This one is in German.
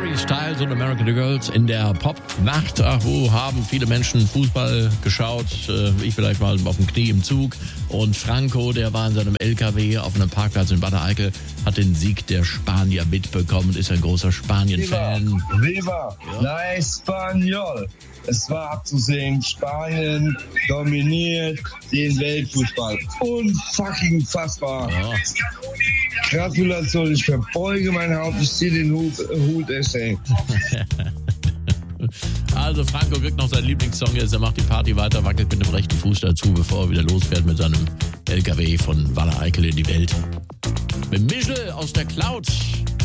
Harry Styles und American Girls in der Pop-Nacht. Ach, wo haben viele Menschen Fußball geschaut? Ich vielleicht mal auf dem Knie im Zug. Und Franco, der war in seinem LKW auf einem Parkplatz in Bad Eickel, hat den Sieg der Spanier mitbekommen und ist ein großer Spanien-Fan. Viva la Español. Es war abzusehen, Spanien dominiert den Weltfußball. Unfucking fassbar. Ja. Gratulation, ich verbeuge mein Haupt, ich ziehe den Hut, ey. Also Franco kriegt noch seinen Lieblingssong jetzt, er macht die Party weiter, wackelt mit dem rechten Fuß dazu, bevor er wieder losfährt mit seinem LKW von Bad Eickel in die Welt. Mit Michel aus der Cloud.